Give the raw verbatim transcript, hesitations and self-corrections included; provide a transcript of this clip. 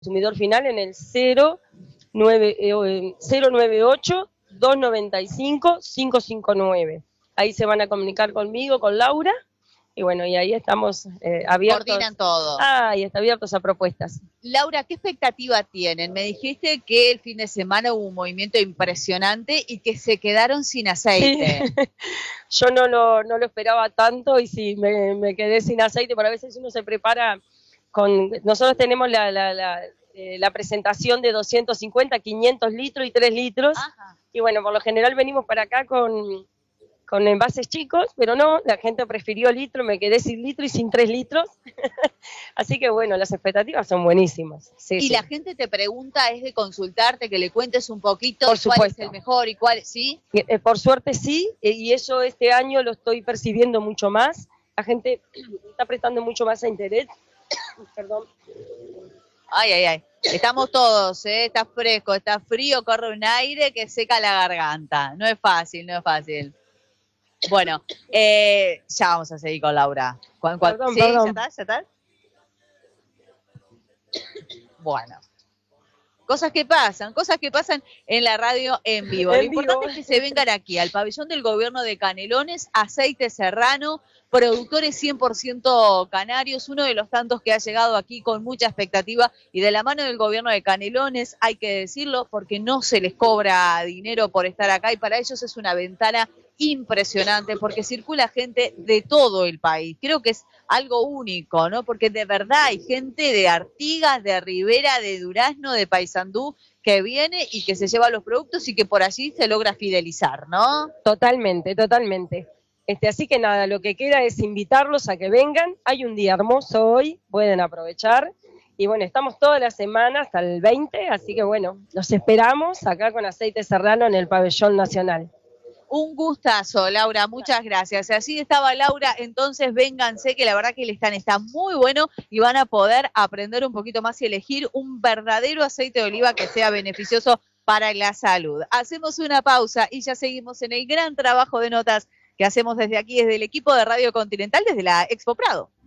consumidor final en el cero nueve ocho, dos nueve cinco, cinco cinco nueve. Ahí se van a comunicar conmigo, con Laura, y bueno, y ahí estamos eh, abiertos. Coordinan todo. Ah, y está abiertos a propuestas. Laura, ¿qué expectativa tienen? Me dijiste que el fin de semana hubo un movimiento impresionante y que se quedaron sin aceite. Sí. Yo no lo, no lo esperaba tanto y sí, me, me quedé sin aceite, pero a veces uno se prepara con... Nosotros tenemos la, la, la, eh, la presentación de doscientos cincuenta, quinientos litros y tres litros. Ajá. Y bueno, por lo general venimos para acá con, con envases chicos, pero no, la gente prefirió litro, me quedé sin litro y sin tres litros. Así que bueno, las expectativas son buenísimas. Sí, y sí. La gente te pregunta, es de consultarte, que le cuentes un poquito por cuál supuesto. es el mejor y cuál, ¿sí? Eh, por suerte sí, eh, y eso este año lo estoy percibiendo mucho más. La gente está prestando mucho más interés. Perdón. Ay, ay, ay. Estamos todos, ¿eh? Está fresco, está frío, corre un aire que seca la garganta. No es fácil, no es fácil. Bueno, eh, ya vamos a seguir con Laura. ¿Cuál, cuál? Perdón, ¿Sí? perdón. ¿Ya está? ¿Ya está? Bueno. Cosas que pasan, cosas que pasan en la radio en vivo. En Lo importante vivo. es que se vengan aquí, al pabellón del gobierno de Canelones, Aceite Serrano, productores cien por ciento canarios, uno de los tantos que ha llegado aquí con mucha expectativa y de la mano del gobierno de Canelones, hay que decirlo, porque no se les cobra dinero por estar acá y para ellos es una ventana impresionante porque circula gente de todo el país. Creo que es algo único, ¿no? Porque de verdad hay gente de Artigas, de Rivera, de Durazno, de Paysandú que viene y que se lleva los productos y que por allí se logra fidelizar, ¿no? Totalmente, totalmente. Este, así que nada, lo que queda es invitarlos a que vengan. Hay un día hermoso hoy, pueden aprovechar. Y bueno, estamos toda la semana hasta el veinte, así que bueno, los esperamos acá con Aceite Serrano en el Pabellón Nacional. Un gustazo, Laura, muchas gracias. Así estaba Laura, entonces vénganse, que la verdad que el stand está muy bueno y van a poder aprender un poquito más y elegir un verdadero aceite de oliva que sea beneficioso para la salud. Hacemos una pausa y ya seguimos en el gran trabajo de notas que hacemos desde aquí, desde el equipo de Radio Continental, desde la Expo Prado.